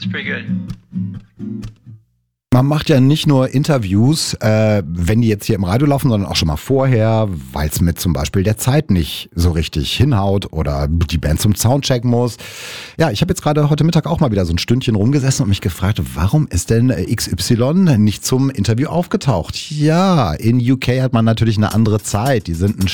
That's pretty good. Man macht ja nicht nur Interviews, wenn die jetzt hier im Radio laufen, sondern auch schon mal vorher, weil es mit zum Beispiel der Zeit nicht so richtig hinhaut oder die Band zum Soundcheck muss. Ja, ich habe jetzt gerade heute Mittag auch mal wieder so ein Stündchen rumgesessen und mich gefragt, warum ist denn XY nicht zum Interview aufgetaucht? Ja, in UK hat man natürlich eine andere Zeit. Die sind ein